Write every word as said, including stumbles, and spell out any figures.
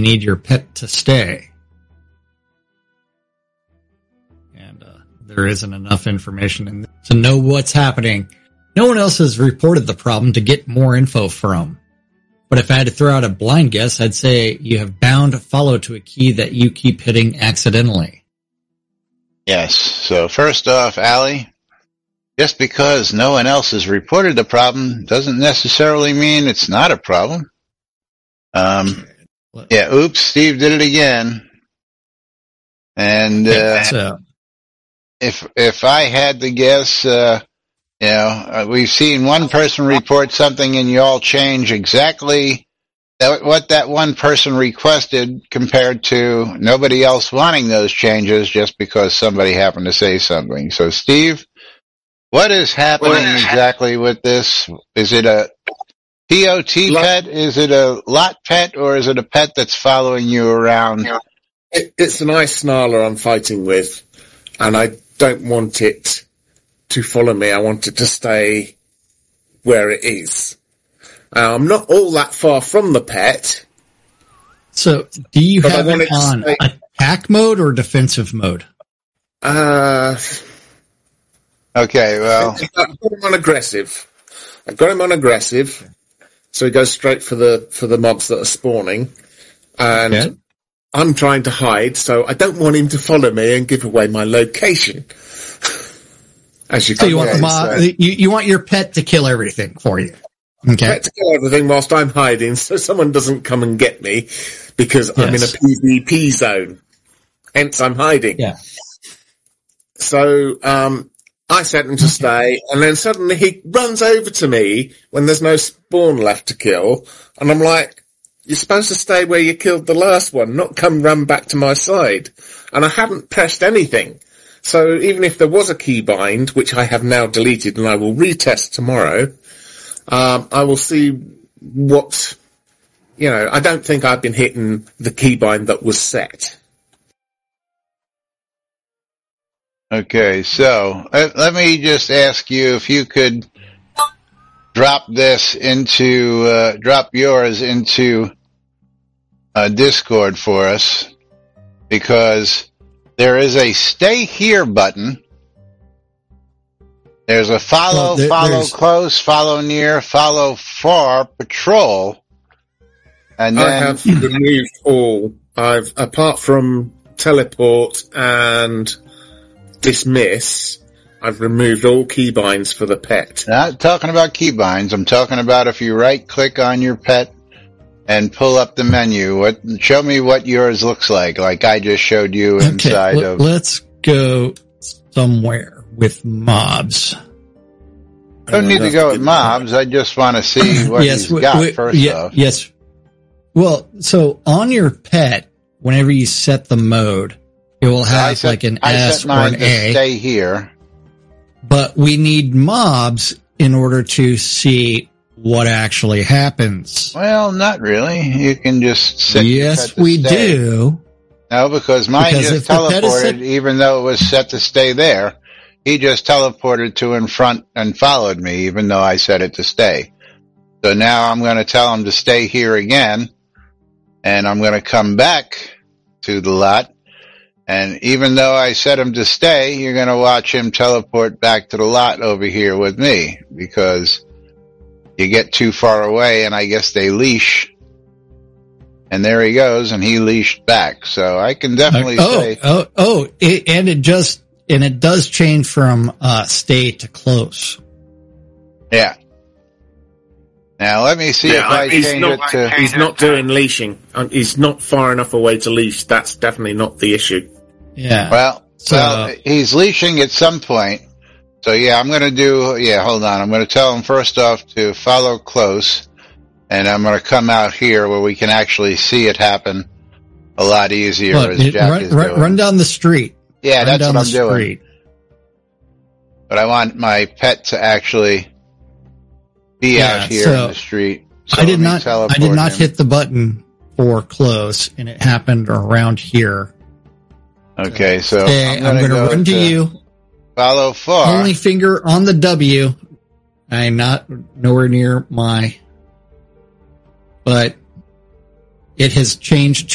need your pet to stay. And uh, there isn't enough information in to know what's happening. No one else has reported the problem to get more info from. But if I had to throw out a blind guess, I'd say you have bound follow to a key that you keep hitting accidentally. Yes. So first off, Allie, just because no one else has reported the problem doesn't necessarily mean it's not a problem. Um, yeah, oops, Steve did it again. And uh, so, if if I had to guess, uh, you know, uh, we've seen one person report something and you all change exactly that, what that one person requested compared to nobody else wanting those changes just because somebody happened to say something. So, Steve, what is happening what is exactly with this? Is it a P O T lot, pet? Is it a lot pet? Or is it a pet that's following you around? It, it's an ice snarler I'm fighting with, and I don't want it to follow me. I want it to stay where it is. Uh, I'm not all that far from the pet. So, do you have it on stay... attack mode or defensive mode? Uh... Okay, well... I've got him on aggressive. I've got him on aggressive, so he goes straight for the for the mobs that are spawning. And okay. I'm trying to hide, so I don't want him to follow me and give away my location. As you so you want, the mob, so. you, you want your pet to kill everything for you. Okay. Pet to kill everything whilst I'm hiding, so someone doesn't come and get me, because yes. I'm in a PvP zone. Hence I'm hiding. Yeah. So, um... I set him to stay, and then suddenly he runs over to me when there's no spawn left to kill, and I'm like, you're supposed to stay where you killed the last one, not come run back to my side. And I hadn't pressed anything. So even if there was a keybind, which I have now deleted and I will retest tomorrow, um, I will see what, you know, I don't think I've been hitting the keybind that was set. Okay, so let, let me just ask you if you could drop this into, uh, drop yours into uh, Discord for us, because there is a stay here button. There's a follow, well, there, follow close, follow near, follow far, patrol. And then I have removed all. I've, apart from teleport and dismiss, I've removed all keybinds for the pet. Not talking about keybinds. I'm talking about if you right click on your pet and pull up the menu. What? Show me what yours looks like, like I just showed you inside okay, of. Let's go somewhere with mobs. I don't need to go with mobs. I just want to see what yes, he's got we, first yeah, off. Yes. Well, so on your pet, whenever you set the mode, it will have set, like an I S set mine or an to A. Stay here. But we need mobs in order to see what actually happens. Well, not really. You can just set Yes, to we stay. do. No, because mine because just teleported, set, even though it was set to stay there. He just teleported to in front and followed me, even though I set it to stay. So now I'm going to tell him to stay here again, and I'm going to come back to the lot. And even though I set him to stay, you're going to watch him teleport back to the lot over here with me, because you get too far away and I guess they leash. And there he goes, and he leashed back. So I can definitely oh, say. Oh, oh, it, and it just, and it does change from, uh, stay to close. Yeah. Now let me see yeah, if I he's change not, it to. He's not doing leashing. He's not far enough away to leash. That's definitely not the issue. Yeah. Well, so, well, he's leashing at some point. So yeah, I'm going to do, yeah, hold on. I'm going to tell him first off to follow close, and I'm going to come out here where we can actually see it happen a lot easier look, as Jack run, is run, doing. Run down the street. Yeah, run that's down what I'm doing. Street. But I want my pet to actually be yeah, out here so in the street. So I did not, I did not him. hit the button for close, and it happened around here. Okay, so okay, I'm going to run to you. Follow far. Only finger on the W. I'm not nowhere near my, but it has changed